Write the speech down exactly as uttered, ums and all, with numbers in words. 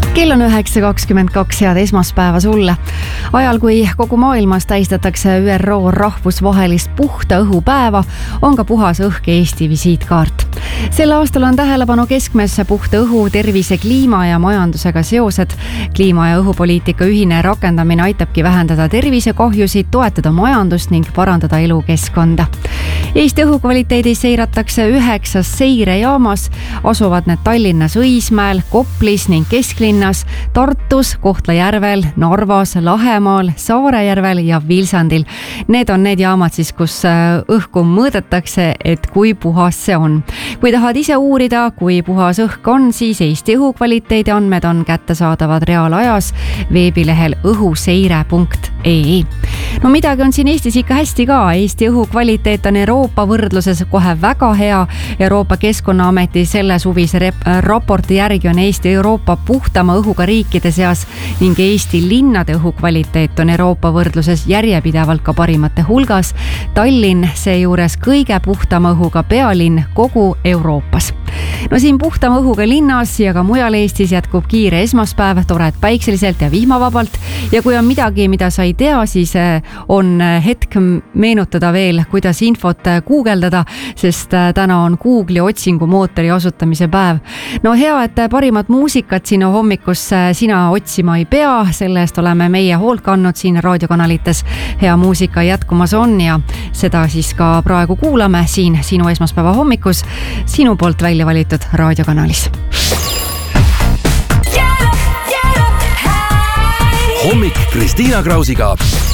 Kell on üheksa kakskümmend kaks, head esmaspäeva sulle. Ajal, kui kogu maailmas tähistatakse Ü R O rahvusvahelist puhta õhupäeva, on ka puhas õhk Eesti visiitkaart. Sel aastal on tähelepanu keskmesse puhta õhu, tervise, kliima ja majandusega seosed. Kliima ja õhupoliitika ühine rakendamine aitabki vähendada tervisekahjusid, toetada majandust ning parandada elukeskkonda. Eesti õhukvaliteedi seiratakse üheksas seirejaamas, asuvad need Tallinnas, Õismäel, Koplis ning Kesklinnas, Tartus, Kohtla-Järvel, Narvas, Lahemaal, Saarejärvel ja Vilsandil. Need on need jaamad siis, kus õhku mõõdetakse, et kui puhas see on. Kui tahad ise uurida, kui puhas õhk on, siis Eesti õhukvaliteedi andmed on kättesaadavad reaalajas veebilehel õhuseire punkt ee i. No midagi on siin Eestis ikka hästi ka. Eesti õhukvaliteet on Euroopa võrdluses kohe väga hea. Euroopa Keskkonnaameti selle suvise rep- raporti järgi on Eesti Euroopa puhtama õhuga riikide seas ning Eesti linnade õhukvaliteet on Euroopa võrdluses järjepidevalt ka parimate hulgas. Tallinn seejuures kõige puhtama õhuga pealinn kogu Euroopas. No siin puhtama õhuga linnas ja ka mujal Eestis jätkub kiire esmaspäev, tored päikseliselt ja vihmavabalt. Ja kui on midagi, mida sa ei tea, siis on hetk meenutada veel, kuidas infot guugeldada, sest täna on Google'i otsingumootori asutamise päev. No hea, et parimat muusikat sinu hommikus sina otsima ei pea, selle eest oleme meie hoolt kandnud siin raadiokanalites. Hea muusika jätkumas on ja seda siis ka praegu kuulame siin sinu esmaspäeva hommikus, sinu poolt välja valitud raadiokanalis. Hommik Kristiina Krausiga.